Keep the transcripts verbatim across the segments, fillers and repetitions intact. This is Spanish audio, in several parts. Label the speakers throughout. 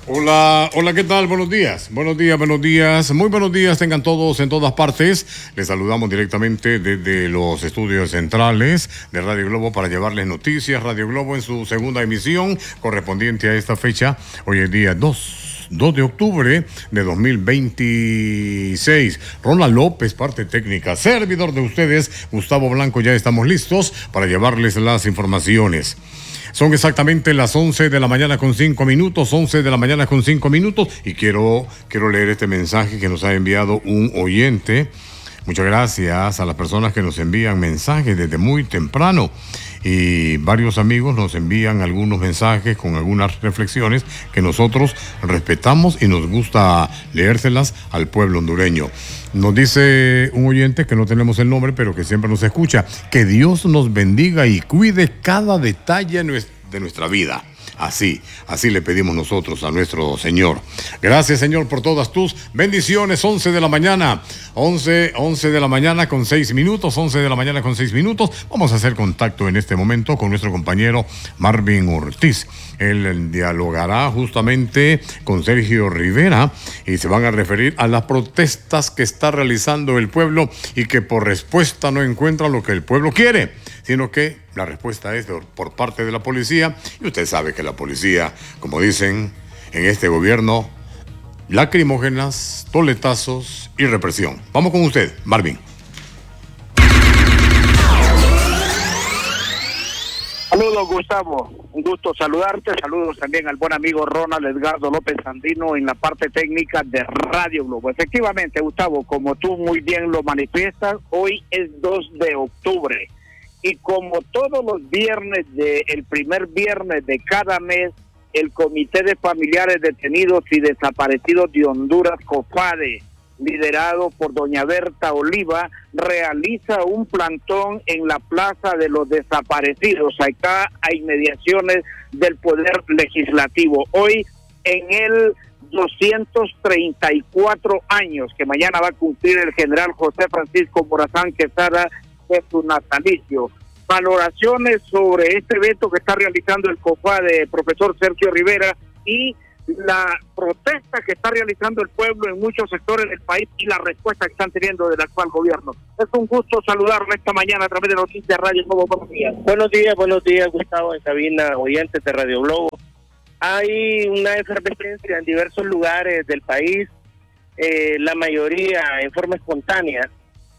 Speaker 1: Hola, hola, ¿qué tal? Buenos días, buenos días, buenos días, muy buenos días tengan todos en todas partes. Les saludamos directamente desde los estudios centrales de Radio Globo para llevarles noticias. Radio Globo en su segunda emisión correspondiente a esta fecha. Hoy es día dos de octubre de dos mil veintiséis. Ronald López, parte técnica, servidor de ustedes, Gustavo Blanco, ya estamos listos para llevarles las informaciones. Son exactamente las once de la mañana con cinco minutos, once de la mañana con cinco minutos, y quiero, quiero leer este mensaje que nos ha enviado un oyente. Muchas gracias a las personas que nos envían mensajes desde muy temprano, y varios amigos nos envían algunos mensajes con algunas reflexiones que nosotros respetamos y nos gusta leérselas al pueblo hondureño. Nos dice un oyente que no tenemos el nombre, pero que siempre nos escucha: que Dios nos bendiga y cuide cada detalle de nuestra vida. Así, así le pedimos nosotros a nuestro Señor. Gracias, Señor, por todas tus bendiciones. once de la mañana, once, once de la mañana con seis minutos, once de la mañana con seis minutos. Vamos a hacer contacto en este momento con nuestro compañero Marvin Ortiz. Él dialogará justamente con Sergio Rivera y se van a referir a las protestas que está realizando el pueblo y que por respuesta no encuentra lo que el pueblo quiere, sino que la respuesta es de, por parte de la policía. Y usted sabe que la policía, como dicen en este gobierno, lacrimógenas, toletazos y represión. Vamos con usted, Marvin.
Speaker 2: Saludos, Gustavo. Un gusto saludarte. Saludos también al buen amigo Ronald Edgardo López Andino en la parte técnica de Radio Globo. Efectivamente, Gustavo, como tú muy bien lo manifiestas, hoy es dos de octubre. Y como todos los viernes, de, el primer viernes de cada mes, el Comité de Familiares Detenidos y Desaparecidos de Honduras, COFADE, liderado por doña Berta Oliva, realiza un plantón en la Plaza de los Desaparecidos, acá a inmediaciones del Poder Legislativo. Hoy, en el doscientos treinta y cuatro años que mañana va a cumplir el general José Francisco Morazán Quesada de su natalicio. Valoraciones sobre este evento que está realizando el COFADE, profesor Sergio Rivera, y la protesta que está realizando el pueblo en muchos sectores del país y la respuesta que están teniendo del actual gobierno. Es un gusto saludarlo esta mañana a través de Noticias Radio Globo. Buenos días.
Speaker 3: Buenos días, buenos días, Gustavo, en cabina, oyentes de Radio Globo. Hay una efervescencia en diversos lugares del país, eh, la mayoría en forma espontánea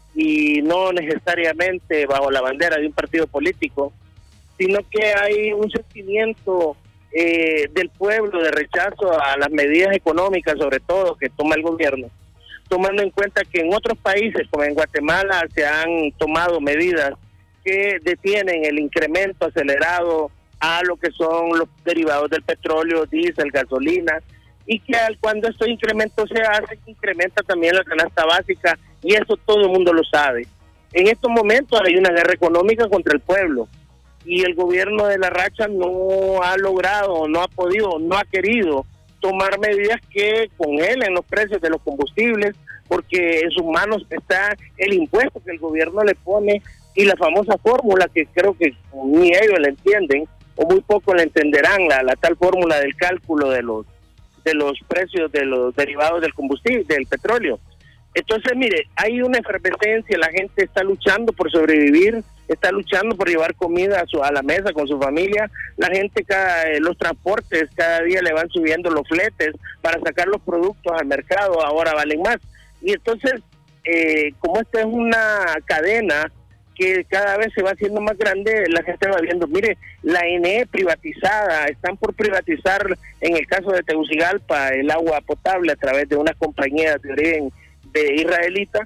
Speaker 3: y no necesariamente bajo la bandera de un partido político, sino que hay un sentimiento Eh, del pueblo de rechazo a las medidas económicas, sobre todo, que toma el gobierno, tomando en cuenta que en otros países, como en Guatemala, se han tomado medidas que detienen el incremento acelerado a lo que son los derivados del petróleo, diésel, gasolina, y que al, cuando estos incrementos se hacen, incrementa también la canasta básica, y eso todo el mundo lo sabe. En estos momentos hay una guerra económica contra el pueblo, y el gobierno de la Racha no ha logrado, no ha podido, no ha querido tomar medidas que congelen los precios de los combustibles, porque en sus manos está el impuesto que el gobierno le pone y la famosa fórmula que creo que ni ellos la entienden o muy poco la entenderán, la, la tal fórmula del cálculo de los de los precios de los derivados del combustible, del petróleo. Entonces, mire, hay una efervescencia, la gente está luchando por sobrevivir, está luchando por llevar comida a, su, a la mesa con su familia, la gente, cada, los transportes, cada día le van subiendo los fletes para sacar los productos al mercado, ahora valen más. Y entonces, eh, como esta es una cadena que cada vez se va haciendo más grande, la gente va viendo, mire, la N E privatizada, están por privatizar, en el caso de Tegucigalpa, el agua potable a través de unas compañías de origen de israelita,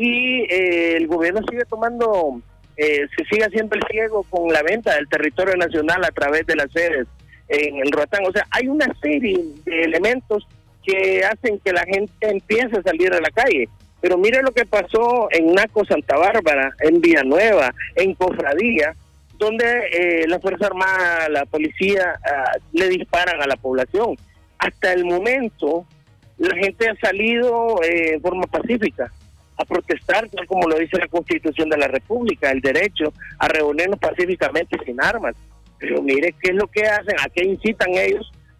Speaker 3: y eh, el gobierno sigue tomando, eh, se sigue haciendo el ciego con la venta del territorio nacional a través de las sedes en el Roatán. O sea, hay una serie de elementos que hacen que la gente empiece a salir a la calle. Pero mire lo que pasó en Naco, Santa Bárbara, en Villanueva, en Cofradía, donde eh, la Fuerza Armada, la policía, uh, le disparan a la población. Hasta el momento, la gente ha salido eh, en forma pacífica a protestar, tal como lo dice la Constitución de la República, el derecho a reunirnos pacíficamente sin armas. Pero mire qué es lo que hacen, a qué incitan ellos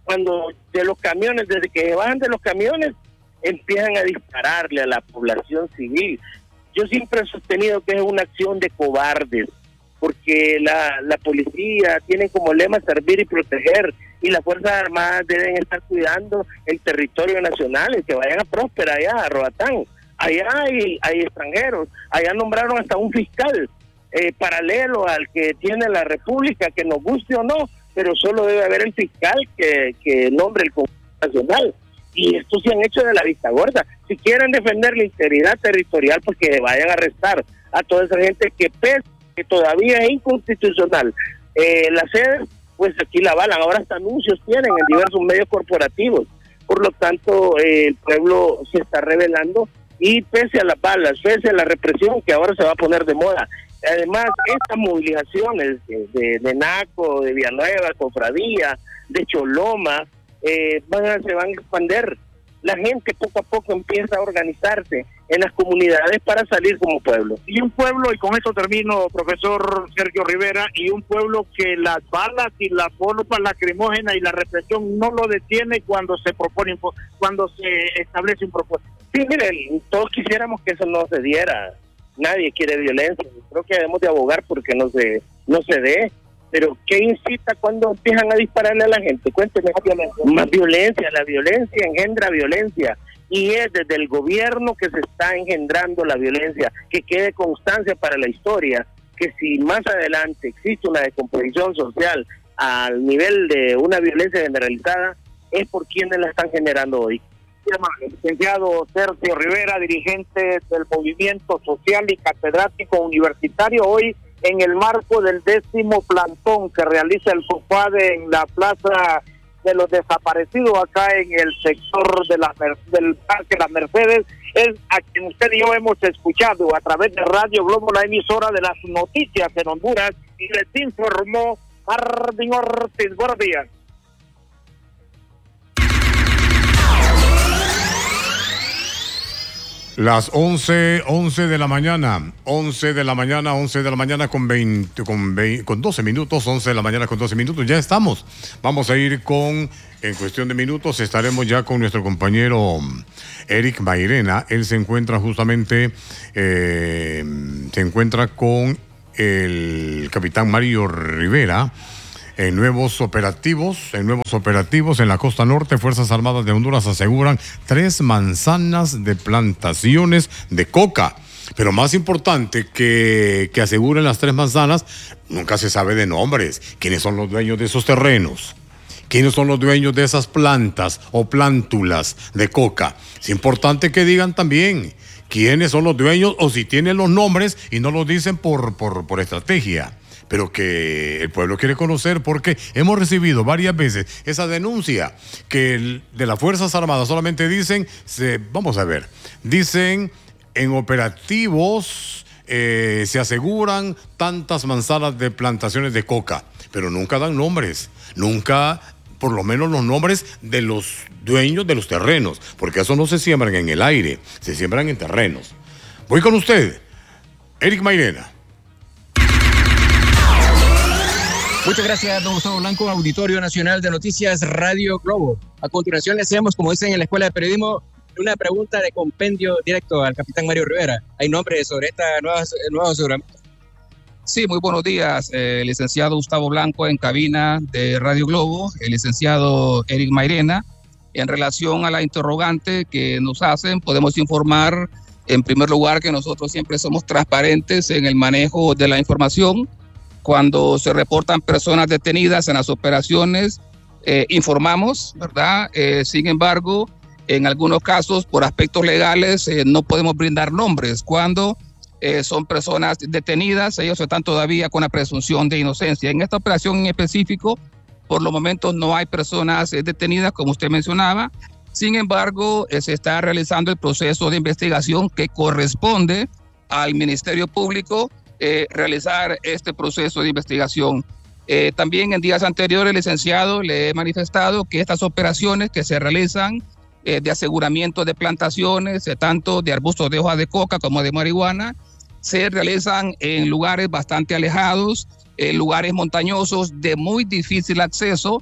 Speaker 3: cuando de los camiones, desde que se bajan de los camiones, empiezan a dispararle a la población civil. Yo siempre he sostenido que es una acción de cobardes, porque la, la policía tiene como lema servir y proteger, y las Fuerzas Armadas deben estar cuidando el territorio nacional, y que vayan a Próspera allá, a Roatán. Allá hay, hay extranjeros, allá nombraron hasta un fiscal eh, paralelo al que tiene la República, que nos guste o no, pero solo debe haber el fiscal que, que nombre el Congreso Nacional. Y estos se han hecho de la vista gorda. Si quieren defender la integridad territorial, pues que vayan a arrestar a toda esa gente que pese que todavía es inconstitucional eh, la sede, pues aquí la avalan. Ahora hasta anuncios tienen en diversos medios corporativos. Por lo tanto, eh, el pueblo se está rebelando, y pese a las balas, pese a la represión que ahora se va a poner de moda, además estas movilizaciones de, de, de Naco, de Villanueva, Cofradía, de Choloma, eh, van a, se van a expandir. La gente poco a poco empieza a organizarse en las comunidades para salir como pueblo.
Speaker 2: Y un pueblo, y con esto termino, profesor Sergio Rivera, y un pueblo que las balas y las bombas lacrimógenas y la represión no lo detiene cuando se propone, cuando se establece un propósito.
Speaker 3: Sí, miren, todos quisiéramos que eso no se diera. Nadie quiere violencia. Creo que debemos de abogar porque no se, no se dé. Pero ¿qué incita cuando empiezan a dispararle a la gente? Cuénteme. Más violencia. Más violencia. La violencia engendra violencia. Y es desde el gobierno que se está engendrando la violencia. Que quede constancia para la historia que si más adelante existe una descomposición social al nivel de una violencia generalizada, es por quienes la están generando hoy.
Speaker 2: Licenciado Sergio Rivera, dirigente del movimiento social y catedrático universitario, hoy en el marco del décimo plantón que realiza el COPADE en la Plaza de los Desaparecidos, acá en el sector de la, del Parque Las Mercedes, es a quien usted y yo hemos escuchado a través de Radio Globo, la emisora de las noticias en Honduras, y les informó Marvin Ortiz. Buenos días.
Speaker 1: Las once, once de la mañana, once de la mañana, once de la mañana con veinte, con veinte, con doce minutos, once de la mañana con doce minutos, ya estamos. Vamos a ir con, en cuestión de minutos, estaremos ya con nuestro compañero Eric Mairena. Él se encuentra justamente, eh, se encuentra con el capitán Mario Rivera, en nuevos operativos, en nuevos operativos en la costa norte. Fuerzas Armadas de Honduras aseguran tres manzanas de plantaciones de coca. Pero más importante que, que aseguren las tres manzanas, nunca se sabe de nombres. ¿Quiénes son los dueños de esos terrenos? ¿Quiénes son los dueños de esas plantas o plántulas de coca? Es importante que digan también quiénes son los dueños, o si tienen los nombres y no los dicen por, por, por estrategia. Pero que el pueblo quiere conocer, porque hemos recibido varias veces esa denuncia que el, de las Fuerzas Armadas solamente dicen, se, vamos a ver, dicen en operativos eh, se aseguran tantas manzanas de plantaciones de coca, pero nunca dan nombres, nunca por lo menos los nombres de los dueños de los terrenos, porque eso no se siembran en el aire, se siembran en terrenos. Voy con usted, Eric Mairena.
Speaker 4: Muchas gracias, don Gustavo Blanco, Auditorio Nacional de Noticias Radio Globo. A continuación le hacemos, como dicen en la Escuela de Periodismo, una pregunta de compendio directo al capitán Mario Rivera. ¿Hay nombres sobre esta nueva, nueva aseguramiento?
Speaker 5: Sí, muy buenos días, eh, licenciado Gustavo Blanco en cabina de Radio Globo, el licenciado Eric Mairena. En relación a la interrogante que nos hacen, podemos informar en primer lugar que nosotros siempre somos transparentes en el manejo de la información. Cuando se reportan personas detenidas en las operaciones, eh, informamos, ¿verdad? Eh, sin embargo, en algunos casos, por aspectos legales, eh, no podemos brindar nombres. Cuando eh, son personas detenidas, ellos están todavía con la presunción de inocencia. En esta operación en específico, por los momentos no hay personas eh, detenidas, como usted mencionaba. Sin embargo, eh, se está realizando el proceso de investigación que corresponde al Ministerio Público, Eh, realizar este proceso de investigación. Eh, también en días anteriores, licenciado, le he manifestado que estas operaciones que se realizan eh, de aseguramiento de plantaciones, eh, tanto de arbustos de hoja de coca como de marihuana, se realizan en lugares bastante alejados, en lugares montañosos de muy difícil acceso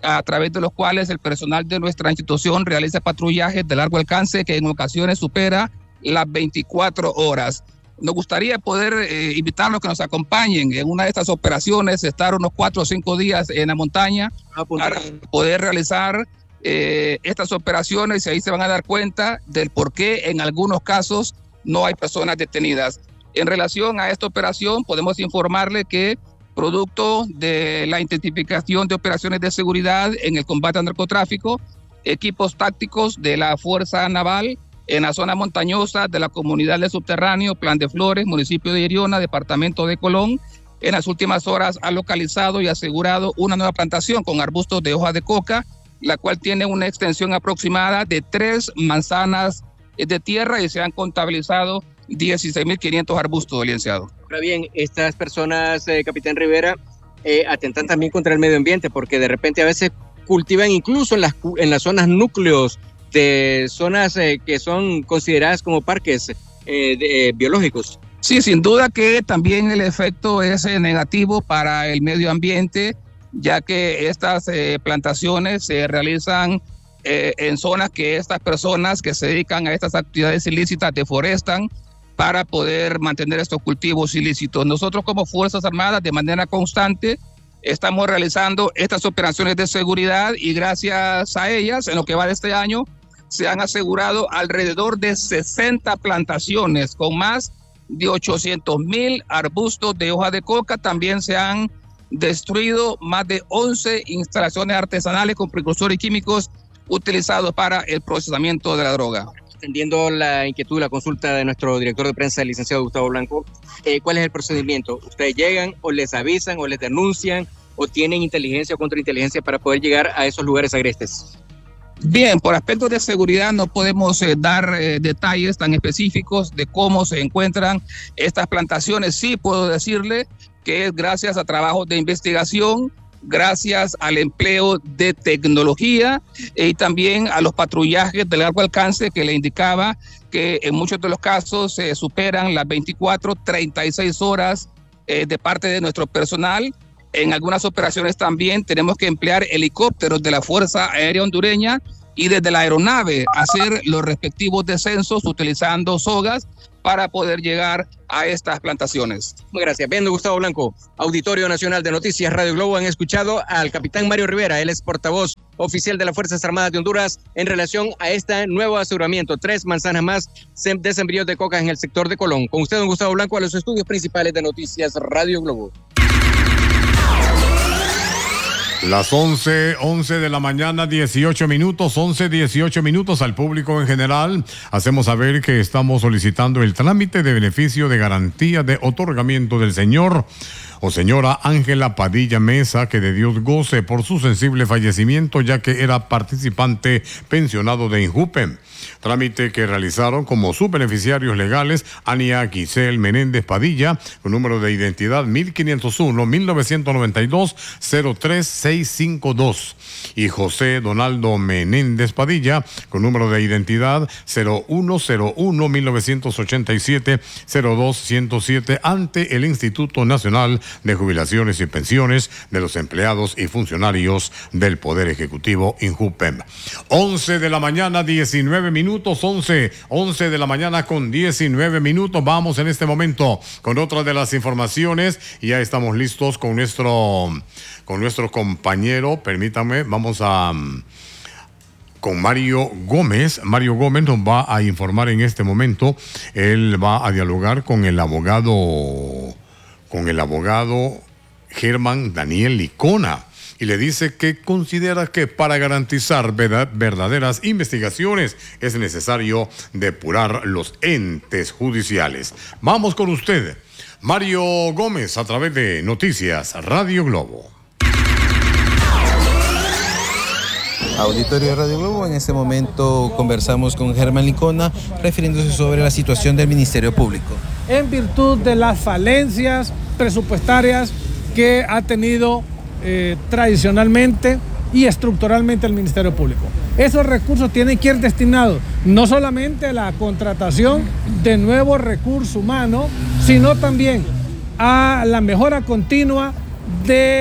Speaker 5: a través de los cuales el personal de nuestra institución realiza patrullajes de largo alcance que en ocasiones supera las veinticuatro horas. Nos gustaría poder eh, invitarlos que nos acompañen en una de estas operaciones, estar unos cuatro o cinco días en la montaña para poder realizar eh, estas operaciones, y ahí se van a dar cuenta del por qué en algunos casos no hay personas detenidas. En relación a esta operación, podemos informarle que producto de la intensificación de operaciones de seguridad en el combate al narcotráfico, equipos tácticos de la Fuerza Naval en la zona montañosa de la comunidad del Subterráneo, Plan de Flores, municipio de Iriona, departamento de Colón, en las últimas horas ha localizado y asegurado una nueva plantación con arbustos de hoja de coca, la cual tiene una extensión aproximada de tres manzanas de tierra y se han contabilizado dieciséis mil quinientos arbustos, licenciado.
Speaker 4: Ahora bien, estas personas, eh, capitán Rivera, eh, atentan también contra el medio ambiente, porque de repente a veces cultivan incluso en las, en las zonas núcleos de zonas eh, que son consideradas como parques eh, de, eh, biológicos.
Speaker 5: Sí, sin duda que también el efecto es eh, negativo para el medio ambiente, ya que estas eh, plantaciones se realizan eh, en zonas que estas personas que se dedican a estas actividades ilícitas deforestan para poder mantener estos cultivos ilícitos. Nosotros como Fuerzas Armadas de manera constante estamos realizando estas operaciones de seguridad y gracias a ellas, en lo que va de este año, se han asegurado alrededor de sesenta plantaciones con más de ochocientos mil arbustos de hoja de coca. También se han destruido más de once instalaciones artesanales con precursores químicos utilizados para el procesamiento de la droga.
Speaker 4: Atendiendo la inquietud, la consulta de nuestro director de prensa, el licenciado Gustavo Blanco, eh, ¿cuál es el procedimiento? ¿Ustedes llegan o les avisan o les denuncian o tienen inteligencia o contrainteligencia para poder llegar a esos lugares agrestes?
Speaker 5: Bien, por aspectos de seguridad no podemos eh, dar eh, detalles tan específicos de cómo se encuentran estas plantaciones. Sí puedo decirle que es gracias a trabajos de investigación, gracias al empleo de tecnología eh, y también a los patrullajes de largo alcance que le indicaba que en muchos de los casos se eh, superan las veinticuatro, treinta y seis horas eh, de parte de nuestro personal. En algunas operaciones también tenemos que emplear helicópteros de la Fuerza Aérea Hondureña y desde la aeronave hacer los respectivos descensos utilizando sogas para poder llegar a estas plantaciones.
Speaker 4: Muchas gracias. Bien, Gustavo Blanco, Auditorio Nacional de Noticias Radio Globo, han escuchado al capitán Mario Rivera, él es portavoz oficial de las Fuerzas Armadas de Honduras en relación a este nuevo aseguramiento, tres manzanas más de sembríos de coca en el sector de Colón. Con usted, don Gustavo Blanco, a los estudios principales de Noticias Radio Globo.
Speaker 1: Las once, once de la mañana, dieciocho minutos, once, dieciocho minutos. Al público en general hacemos saber que estamos solicitando el trámite de beneficio de garantía de otorgamiento del señor o señora Ángela Padilla Mesa, que de Dios goce por su sensible fallecimiento, ya que era participante pensionado de INJUPEM. Trámite que realizaron como sus beneficiarios legales Ania Giselle Menéndez Padilla, con número de identidad mil quinientos uno, mil novecientos noventa y dos, cero tres seis cinco dos, y José Donaldo Menéndez Padilla, con número de identidad cero uno cero uno, mil novecientos ochenta y siete, cero dos ciento siete, ante el Instituto Nacional de Jubilaciones y Pensiones de los Empleados y Funcionarios del Poder Ejecutivo, INJUPEM. once de la mañana, diecinueve minutos, once, once de la mañana con diecinueve minutos. Vamos en este momento con otra de las informaciones y ya estamos listos con nuestro, con nuestro compañero. Permítame, vamos a... con Mario Gómez. Mario Gómez nos va a informar en este momento. Él va a dialogar con el abogado, con el abogado Germán Daniel Licona. Y le dice que considera que para garantizar verdad, verdaderas investigaciones es necesario depurar los entes judiciales. Vamos con usted, Mario Gómez, a través de Noticias Radio Globo.
Speaker 6: Auditorio de Radio Globo, en este momento conversamos con Germán Licona refiriéndose sobre la situación del Ministerio Público.
Speaker 7: En virtud de las falencias presupuestarias que ha tenido Eh, tradicionalmente y estructuralmente el Ministerio Público. Esos recursos tienen que ir destinados no solamente a la contratación de nuevos recursos humanos, sino también a la mejora continua de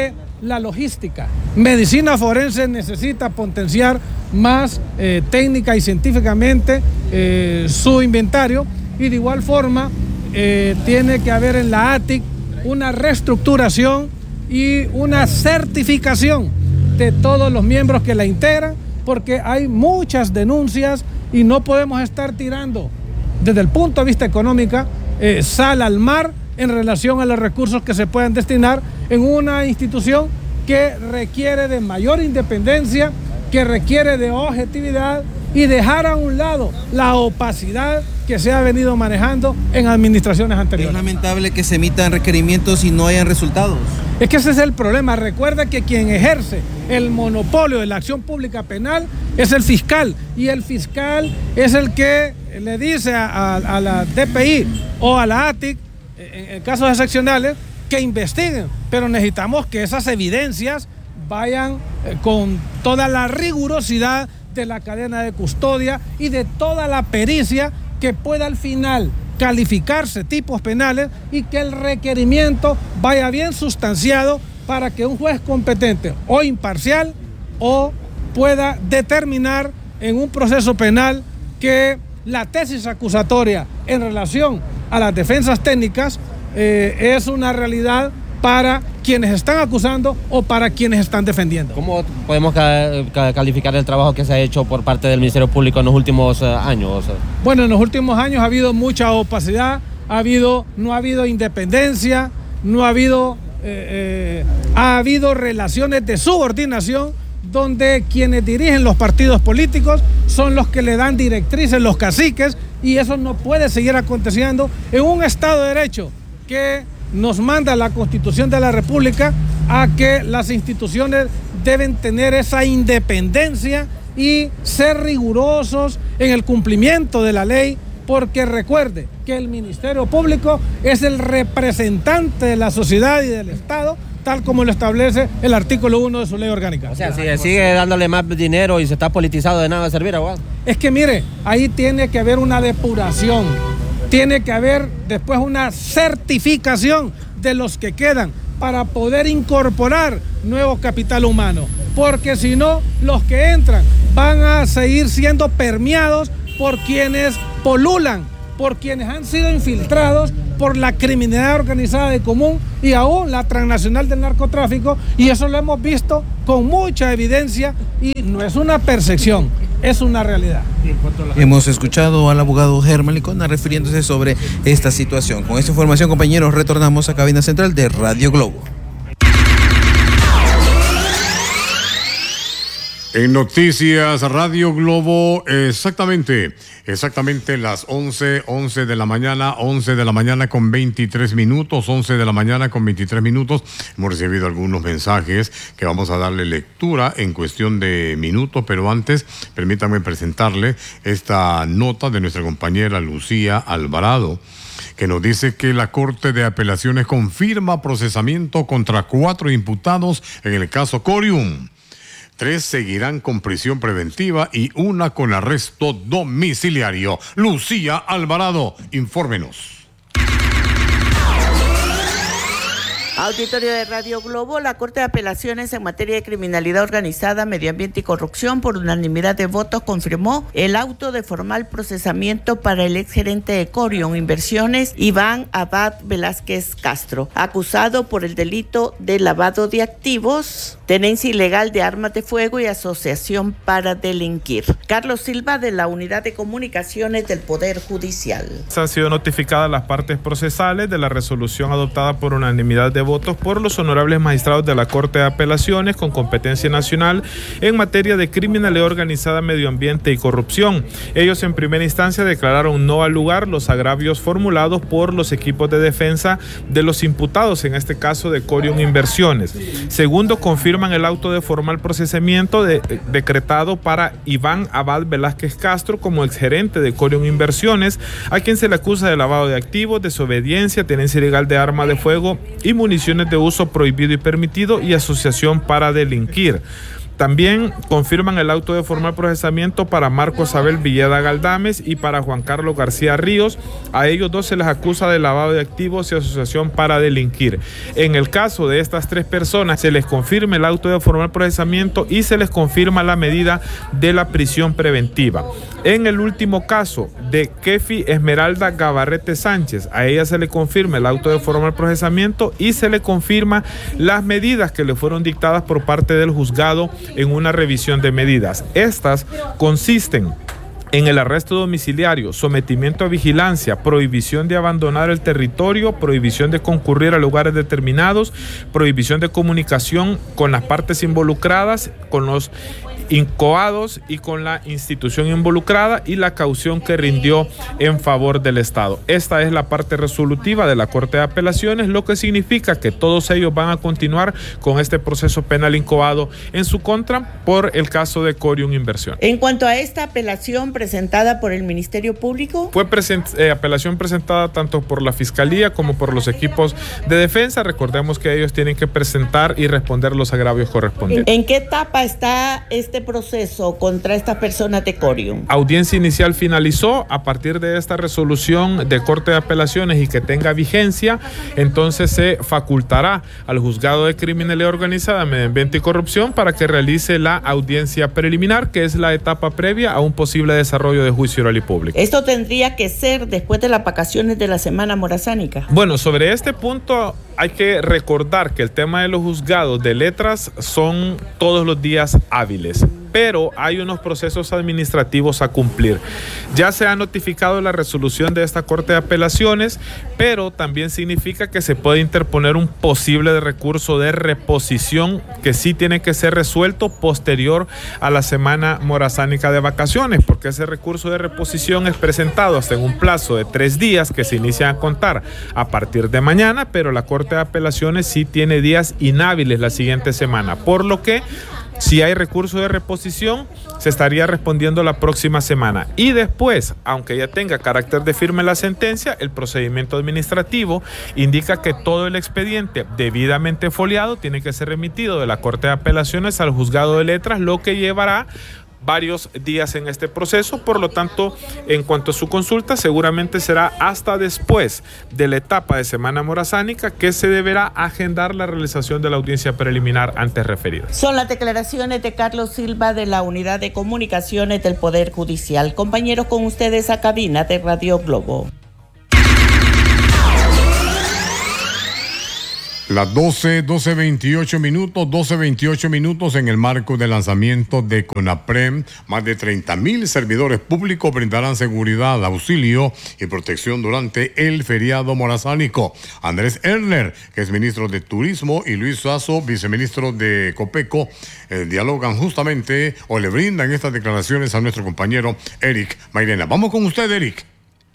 Speaker 7: la logística. Medicina forense necesita potenciar más eh, técnica y científicamente eh, su inventario, y de igual forma eh, tiene que haber en la A T I C una reestructuración y una certificación de todos los miembros que la integran, porque hay muchas denuncias y no podemos estar tirando desde el punto de vista económico eh, sal al mar en relación a los recursos que se pueden destinar en una institución que requiere de mayor independencia, que requiere de objetividad y dejar a un lado la opacidad que se ha venido manejando en administraciones anteriores.
Speaker 6: Es lamentable que se emitan requerimientos y no hayan resultados.
Speaker 7: Es que ese es el problema. Recuerda que quien ejerce el monopolio de la acción pública penal es el fiscal, y el fiscal es el que le dice a, a, a la D P I o a la A T I C, en, en casos excepcionales, que investiguen, pero necesitamos que esas evidencias vayan eh, con toda la rigurosidad de la cadena de custodia y de toda la pericia que pueda al final calificarse tipos penales, y que el requerimiento vaya bien sustanciado para que un juez competente o imparcial o pueda determinar en un proceso penal que la tesis acusatoria en relación a las defensas técnicas eh, es una realidad para quienes están acusando o para quienes están defendiendo.
Speaker 8: ¿Cómo podemos ca ca calificar el trabajo que se ha hecho por parte del Ministerio Público en los últimos uh, años?
Speaker 7: Bueno, en los últimos años ha habido mucha opacidad, ha habido, no ha habido independencia, no ha habido, eh, eh, ha habido relaciones de subordinación donde quienes dirigen los partidos políticos son los que le dan directrices, los caciques, y eso no puede seguir aconteciendo en un Estado de Derecho que nos manda la Constitución de la República a que las instituciones deben tener esa independencia y ser rigurosos en el cumplimiento de la ley, porque recuerde que el Ministerio Público es el representante de la sociedad y del Estado, tal como lo establece el artículo uno de su ley orgánica.
Speaker 8: O sea, si sigue dándole más dinero y se está politizado, de nada va a servir, ¿verdad?
Speaker 7: Es que mire, ahí tiene que haber una depuración, tiene que haber después una certificación de los que quedan para poder incorporar nuevo capital humano, porque si no, los que entran van a seguir siendo permeados por quienes polulan, por quienes han sido infiltrados por la criminalidad organizada de común y aún la transnacional del narcotráfico, y eso lo hemos visto con mucha evidencia, y no es una percepción, es una realidad.
Speaker 6: Hemos escuchado al abogado Germán Licona refiriéndose sobre esta situación. Con esta información, compañeros, retornamos a cabina central de Radio Globo.
Speaker 1: En Noticias Radio Globo, exactamente, exactamente las once, once de la mañana, once de la mañana con veintitrés minutos, once de la mañana con veintitrés minutos. Hemos recibido algunos mensajes que vamos a darle lectura en cuestión de minutos, pero antes permítanme presentarle esta nota de nuestra compañera Lucía Alvarado, que nos dice que la Corte de Apelaciones confirma procesamiento contra cuatro imputados en el caso Corium. Tres seguirán con prisión preventiva y una con arresto domiciliario. Lucía Alvarado, infórmenos.
Speaker 9: Auditorio de Radio Globo, la Corte de Apelaciones en materia de criminalidad organizada, medio ambiente y corrupción, por unanimidad de votos, confirmó el auto de formal procesamiento para el exgerente de Corium Inversiones, Iván Abad Velázquez Castro, acusado por el delito de lavado de activos, tenencia ilegal de armas de fuego y asociación para delinquir. Carlos Silva, de la Unidad de Comunicaciones del Poder Judicial.
Speaker 10: Han sido notificadas las partes procesales de la resolución adoptada por unanimidad de votos por los honorables magistrados de la Corte de Apelaciones con competencia nacional en materia de criminalidad organizada, medio ambiente y corrupción. Ellos en primera instancia declararon no al lugar los agravios formulados por los equipos de defensa de los imputados, en este caso de Corium Inversiones. Segundo, confirman el auto de formal procesamiento de, de, decretado para Iván Abad Velázquez Castro como exgerente de Corium Inversiones, a quien se le acusa de lavado de activos, desobediencia, tenencia ilegal de arma de fuego y municiones de uso prohibido y permitido y asociación para delinquir. También confirman el auto de formal procesamiento para Marcos Abel Villeda Galdames y para Juan Carlos García Ríos. A ellos dos se les acusa de lavado de activos y asociación para delinquir. En el caso de estas tres personas, se les confirma el auto de formal procesamiento y se les confirma la medida de la prisión preventiva. En el último caso de Kefi Esmeralda Gabarrete Sánchez, a ella se le confirma el auto de formal procesamiento y se le confirma las medidas que le fueron dictadas por parte del juzgado en una revisión de medidas. Estas consisten en el arresto domiciliario, sometimiento a vigilancia, prohibición de abandonar el territorio, prohibición de concurrir a lugares determinados, prohibición de comunicación con las partes involucradas, con los incoados y con la institución involucrada, y la caución que rindió en favor del Estado. Esta es la parte resolutiva de la Corte de Apelaciones, lo que significa que todos ellos van a continuar con este proceso penal incoado en su contra por el caso de Corium Inversión.
Speaker 9: En cuanto a esta apelación presentada por el Ministerio Público,
Speaker 10: fue present, eh, apelación presentada tanto por la Fiscalía como por los equipos de defensa. Recordemos que ellos tienen que presentar y responder los agravios correspondientes.
Speaker 9: ¿En qué etapa está este proceso contra estas personas de Corium?
Speaker 10: Audiencia inicial finalizó. A partir de esta resolución de Corte de Apelaciones y que tenga vigencia, entonces se facultará al Juzgado de Criminalidad Organizada, Medio Ambiente y Corrupción para que realice la audiencia preliminar, que es la etapa previa a un posible desarrollo de juicio oral y público.
Speaker 9: Esto tendría que ser después de las vacaciones de la Semana Morazánica.
Speaker 10: Bueno, sobre este punto hay que recordar que el tema de los juzgados de letras son todos los días hábiles, pero hay unos procesos administrativos a cumplir. Ya se ha notificado la resolución de esta Corte de Apelaciones, pero también significa que se puede interponer un posible recurso de reposición que sí tiene que ser resuelto posterior a la semana morazánica de vacaciones, porque ese recurso de reposición es presentado hasta en un plazo de tres días que se inicia a contar a partir de mañana, pero la Corte de Apelaciones sí tiene días inhábiles la siguiente semana, por lo que si hay recurso de reposición, se estaría respondiendo la próxima semana. Y después, aunque ya tenga carácter de firme la sentencia, el procedimiento administrativo indica que todo el expediente debidamente foliado tiene que ser remitido de la Corte de Apelaciones al Juzgado de Letras, lo que llevará varios días en este proceso. Por lo tanto, en cuanto a su consulta, seguramente será hasta después de la etapa de semana morazánica que se deberá agendar la realización de la audiencia preliminar antes referida.
Speaker 9: Son las declaraciones de Carlos Silva de la Unidad de Comunicaciones del Poder Judicial. Compañeros, con ustedes a cabina de Radio Globo.
Speaker 1: Las doce, doce veintiocho minutos, doce veintiocho minutos en el marco del lanzamiento de CONAPREM. Más de treinta mil servidores públicos brindarán seguridad, auxilio y protección durante el feriado morazánico. Andrés Erler, que es ministro de Turismo, y Luis Sasso, viceministro de Copeco, eh, dialogan justamente o le brindan estas declaraciones a nuestro compañero Eric Mairena. Vamos con usted, Eric.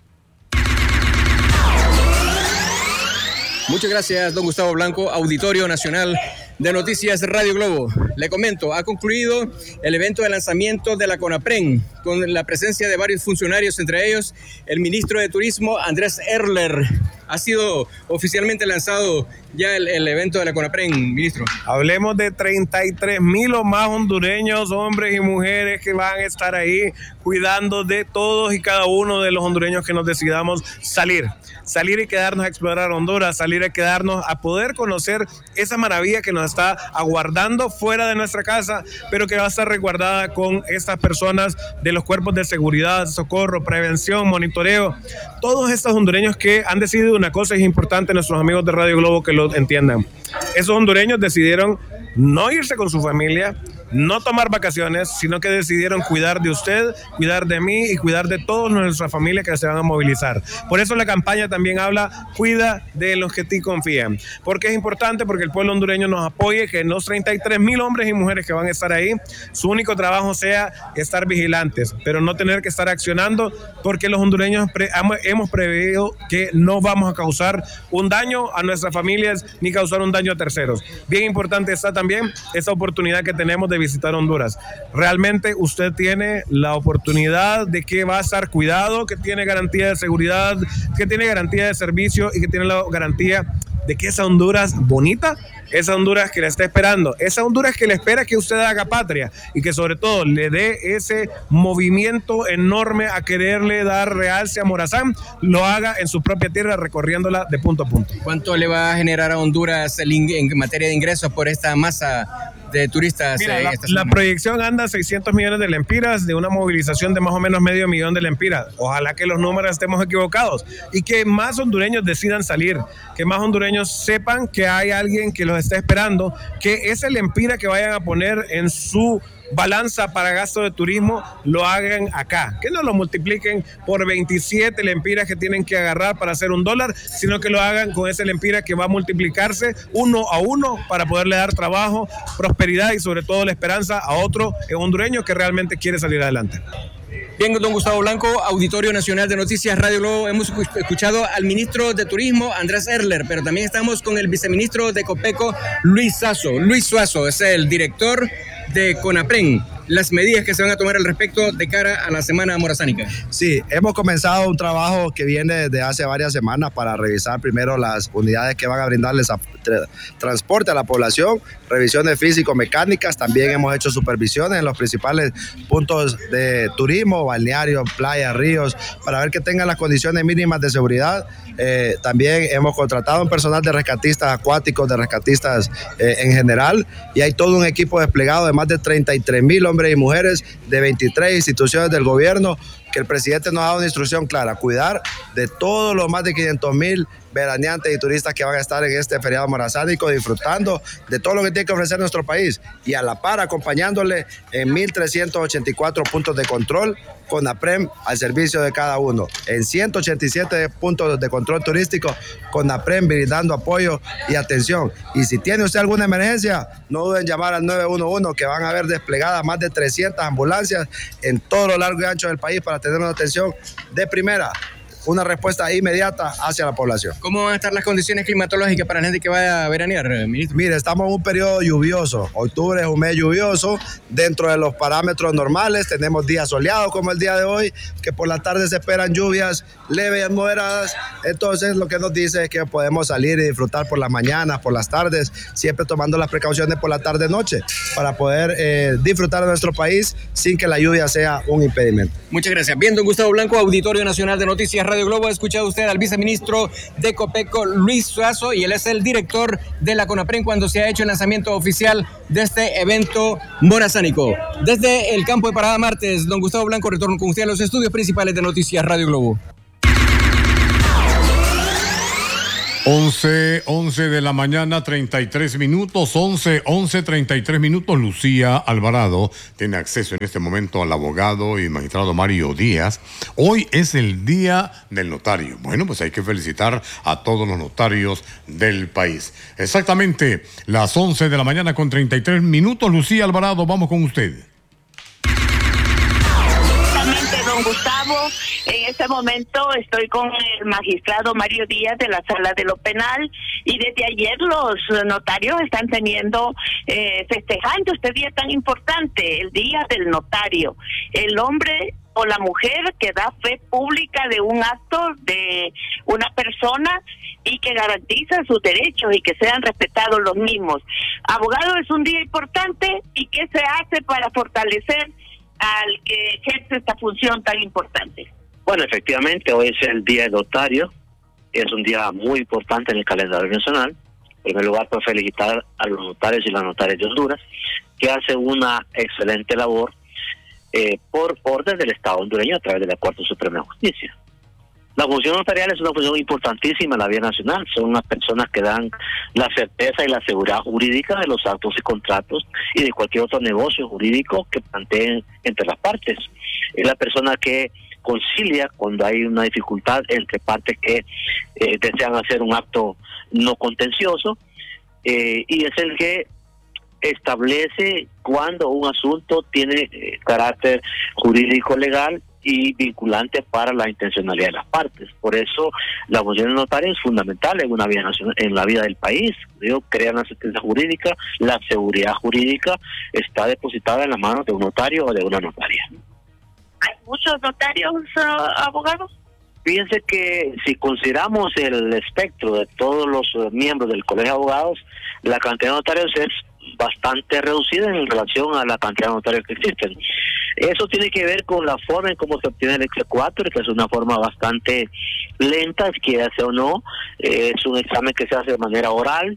Speaker 4: Muchas gracias, don Gustavo Blanco, Auditorio Nacional de Noticias Radio Globo. Le comento, ha concluido el evento de lanzamiento de la CONAPREM con la presencia de varios funcionarios, entre ellos el ministro de Turismo, Andrés Erler. Ha sido oficialmente lanzado ya el, el evento de la CONAPREM, ministro.
Speaker 11: Hablemos de treinta y tres mil o más hondureños, hombres y mujeres que van a estar ahí cuidando de todos y cada uno de los hondureños que nos decidamos salir. Salir y quedarnos a explorar Honduras, salir y quedarnos a poder conocer esa maravilla que nos está aguardando fuera de nuestra casa, pero que va a estar resguardada con estas personas de los cuerpos de seguridad, socorro, prevención, monitoreo. Todos estos hondureños que han decidido una cosa, es importante, nuestros amigos de Radio Globo que lo entiendan. Esos hondureños decidieron no irse con su familia, no tomar vacaciones, sino que decidieron cuidar de usted, cuidar de mí y cuidar de toda nuestra familia que se van a movilizar. Por eso la campaña también habla, cuida de los que en ti confían. Porque es importante, porque el pueblo hondureño nos apoye, que los treinta y tres mil hombres y mujeres que van a estar ahí, su único trabajo sea estar vigilantes, pero no tener que estar accionando, porque los hondureños pre- hemos previsto que no vamos a causar un daño a nuestras familias ni causar un daño a terceros. Bien importante está también esa oportunidad que tenemos de visitar Honduras. Realmente usted tiene la oportunidad de que va a estar cuidado, que tiene garantía de seguridad, que tiene garantía de servicio y que tiene la garantía de que esa Honduras bonita esa Honduras que le está esperando, esa Honduras que le espera que usted haga patria y que sobre todo le dé ese movimiento enorme a quererle dar realce a Morazán, lo haga en su propia tierra recorriéndola de punto a punto.
Speaker 4: ¿Cuánto le va a generar a Honduras el in- en materia de ingresos por esta masa de turistas?
Speaker 11: Mira,
Speaker 4: eh,
Speaker 11: la, la proyección anda a seiscientos millones de lempiras, de una movilización de más o menos medio millón de lempiras. Ojalá que los números estemos equivocados y que más hondureños decidan salir, que más hondureños sepan que hay alguien que los está esperando, que ese lempira que vayan a poner en su balanza para gasto de turismo lo hagan acá, que no lo multipliquen por veintisiete lempiras que tienen que agarrar para hacer un dólar, sino que lo hagan con ese lempira que va a multiplicarse uno a uno para poderle dar trabajo, prosperidad y sobre todo la esperanza a otro hondureño que realmente quiere salir adelante.
Speaker 4: Bien, don Gustavo Blanco, Auditorio Nacional de Noticias Radio Globo. Hemos escuchado al ministro de Turismo, Andrés Erler, pero también estamos con el viceministro de Copeco, Luis Suazo. Luis Suazo es el director de CONAPREN. Las medidas que se van a tomar al respecto de cara a la Semana Morazánica.
Speaker 12: Sí, hemos comenzado un trabajo que viene desde hace varias semanas para revisar primero las unidades que van a brindarles a, tra, transporte a la población, revisiones físico-mecánicas, también hemos hecho supervisiones en los principales puntos de turismo, balnearios, playas, ríos, para ver que tengan las condiciones mínimas de seguridad. Eh, también hemos contratado un personal de rescatistas acuáticos, de rescatistas eh, en general, y hay todo un equipo desplegado de más de treinta y tres mil hombres y mujeres de veintitrés instituciones del gobierno, que el presidente nos ha dado una instrucción clara: cuidar de todos los más de quinientos mil veraneantes y turistas que van a estar en este feriado morazánico, disfrutando de todo lo que tiene que ofrecer nuestro país, y a la par acompañándole en mil trescientos ochenta y cuatro puntos de control, CONAPREN al servicio de cada uno, en ciento ochenta y siete puntos de control turístico, CONAPREN brindando apoyo y atención. Y si tiene usted alguna emergencia, no duden en llamar al nueve uno uno, que van a haber desplegadas más de trescientas ambulancias en todo lo largo y ancho del país para tener una atención de primera, una respuesta inmediata hacia la población.
Speaker 4: ¿Cómo van a estar las condiciones climatológicas para la gente que vaya a veranear, ministro?
Speaker 12: Mire, estamos en un periodo lluvioso. Octubre es un mes lluvioso. Dentro de los parámetros normales tenemos días soleados como el día de hoy, que por la tarde se esperan lluvias leves, moderadas. Entonces lo que nos dice es que podemos salir y disfrutar por las mañanas, por las tardes, siempre tomando las precauciones por la tarde-noche para poder eh, disfrutar de nuestro país sin que la lluvia sea un impedimento.
Speaker 4: Muchas gracias. Bien, don Gustavo Blanco, Auditorio Nacional de Noticias Radio Globo. Ha escuchado usted al viceministro de Copeco, Luis Suazo, y él es el director de la CONAPREN cuando se ha hecho el lanzamiento oficial de este evento morazánico. Desde el campo de Parada Martes, don Gustavo Blanco, retorno con usted a los estudios principales de Noticias Radio Globo.
Speaker 1: once, once de la mañana, treinta y tres minutos, once, once, treinta y tres minutos. Lucía Alvarado tiene acceso en este momento al abogado y magistrado Mario Díaz. Hoy es el día del notario. Bueno, pues hay que felicitar a todos los notarios del país. Exactamente las once de la mañana con treinta y tres minutos. Lucía Alvarado, vamos con usted.
Speaker 13: Don Gustavo, en este momento estoy con el magistrado Mario Díaz de la Sala de lo Penal, y desde ayer los notarios están teniendo, eh, festejando este día tan importante, el Día del Notario. El hombre o la mujer que da fe pública de un acto de una persona y que garantiza sus derechos y que sean respetados los mismos. Abogado, es un día importante, ¿y qué se hace para fortalecer al que ejerce esta función tan importante?
Speaker 14: Bueno, efectivamente, hoy es el Día del Notario, es un día muy importante en el calendario nacional. En primer lugar, pues felicitar a los notarios y las notarias de Honduras, que hacen una excelente labor eh, por orden del Estado hondureño a través de la Corte Suprema de Justicia. La función notarial es una función importantísima en la vida nacional. Son las personas que dan la certeza y la seguridad jurídica de los actos y contratos y de cualquier otro negocio jurídico que planteen entre las partes. Es la persona que concilia cuando hay una dificultad entre partes que eh, desean hacer un acto no contencioso, eh, y es el que establece cuando un asunto tiene eh, carácter jurídico legal y vinculante para la intencionalidad de las partes. Por eso la función del notario es fundamental en una vida nacional, en la vida del país. Digo, crean la asistencia jurídica, la seguridad jurídica está depositada en las manos de un notario o de una notaria.
Speaker 13: ¿Hay muchos notarios, uh, abogados?
Speaker 14: fíjense que si consideramos el espectro de todos los uh, miembros del Colegio de Abogados, la cantidad de notarios es bastante reducida en relación a la cantidad de notarios que existen. Eso tiene que ver con la forma en cómo se obtiene el exequatur, que es una forma bastante lenta, quiera sea o no, eh, es un examen que se hace de manera oral.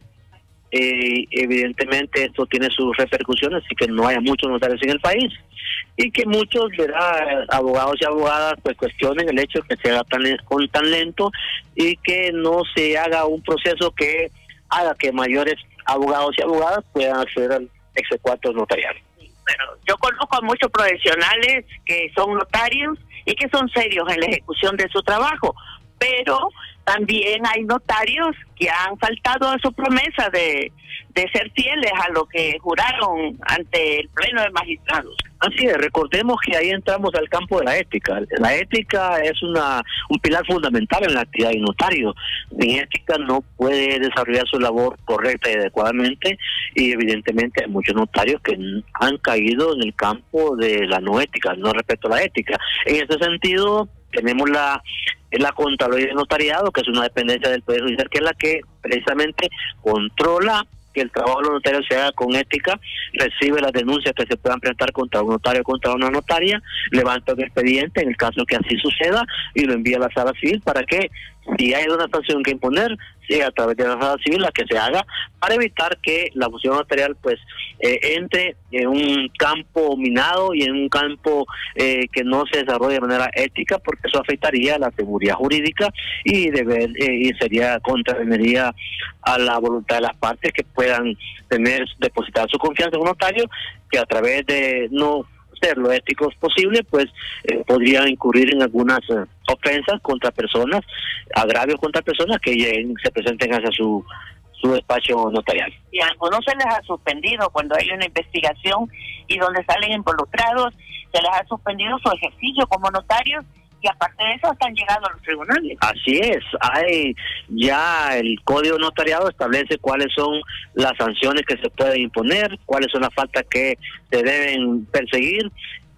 Speaker 14: Eh, evidentemente esto tiene sus repercusiones y que no haya muchos notarios en el país y que muchos, ¿verdad?, abogados y abogadas pues cuestionen el hecho de que se haga tan, con tan lento y que no se haga un proceso que haga que mayores abogados y abogadas puedan acceder al exequatur notarial.
Speaker 13: Bueno, yo conozco a muchos profesionales que son notarios y que son serios en la ejecución de su trabajo, pero también hay notarios que han faltado a su promesa de, de ser fieles a lo que juraron ante el Pleno de Magistrados.
Speaker 14: Así es, recordemos que ahí entramos al campo de la ética. La ética es una un pilar fundamental en la actividad de notario. Sin ética no puede desarrollar su labor correcta y adecuadamente, y evidentemente hay muchos notarios que han caído en el campo de la no ética, no respeto a la ética. En ese sentido, tenemos la la Contraloría de Notariado, que es una dependencia del Poder Judicial, que es la que precisamente controla que el trabajo de los notarios se haga con ética, recibe las denuncias que se puedan presentar contra un notario o contra una notaria, levanta un expediente en el caso que así suceda y lo envía a la sala civil para que, si hay una sanción que imponer, sea a través de la sala civil la que se haga, para evitar que la función notarial pues eh, entre en un campo minado y en un campo eh, que no se desarrolle de manera ética, porque eso afectaría a la seguridad jurídica y, debe, eh, y sería contraveniría a la voluntad de las partes que puedan tener depositar su confianza en un notario, que a través de no ser lo éticos posible, pues eh, podrían incurrir en algunas eh, ofensas contra personas, agravios contra personas que lleguen, se presenten hacia su su despacho notarial.
Speaker 13: Y a algunos se les ha suspendido cuando hay una investigación y donde salen involucrados, se les ha suspendido su ejercicio como notarios, y aparte de eso están llegando a los tribunales.
Speaker 14: Así es, hay ya el Código Notariado establece cuáles son las sanciones que se pueden imponer, cuáles son las faltas que se deben perseguir,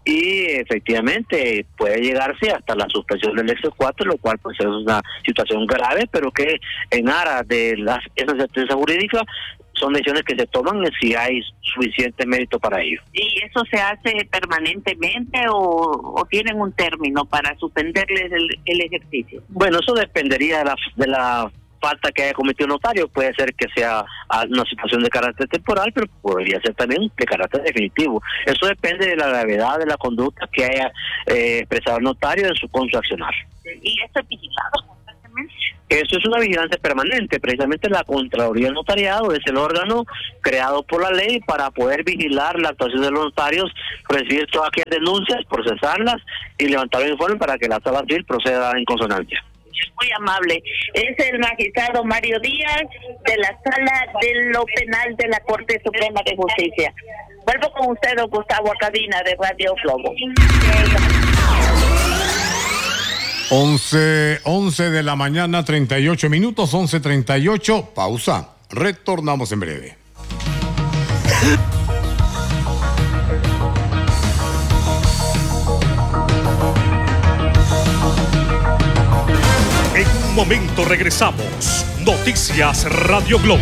Speaker 14: y efectivamente puede llegarse hasta la suspensión del exequatur, lo cual pues es una situación grave, pero que en aras de las, esa certeza jurídica son decisiones que se toman si hay suficiente mérito para ello.
Speaker 13: ¿Y eso se hace permanentemente o, o tienen un término para suspenderles el, el ejercicio?
Speaker 14: Bueno, eso dependería de la, de la falta que haya cometido el notario. Puede ser que sea una situación de carácter temporal, pero podría ser también de carácter definitivo. Eso depende de la gravedad de la conducta que haya eh, expresado el notario en su, con su accionar.
Speaker 13: ¿Y esto es vigilado constantemente?
Speaker 14: Eso es una vigilancia permanente. Precisamente la Contraloría del Notariado es el órgano creado por la ley para poder vigilar la actuación de los notarios, recibir todas aquellas denuncias, procesarlas y levantar un informe para que la sala civil proceda en consonancia.
Speaker 13: Muy amable. Es el magistrado Mario Díaz de la Sala de lo Penal de la Corte Suprema de Justicia. Vuelvo con usted, don Gustavo, a cabina de Radio Globo.
Speaker 1: once, once de la mañana, treinta y ocho minutos, once treinta y ocho, pausa. Retornamos en breve.
Speaker 15: En un momento regresamos. Noticias Radio Globo.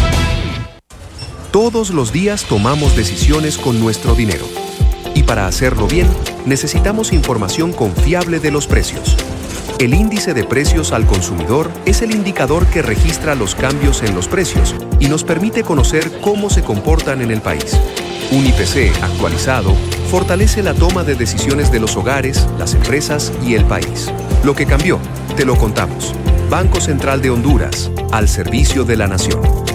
Speaker 16: Todos los días tomamos decisiones con nuestro dinero. Y para hacerlo bien, necesitamos información confiable de los precios. El índice de precios al consumidor es el indicador que registra los cambios en los precios y nos permite conocer cómo se comportan en el país. Un I P C actualizado fortalece la toma de decisiones de los hogares, las empresas y el país. Lo que cambió, te lo contamos. Banco Central de Honduras, al servicio de la nación.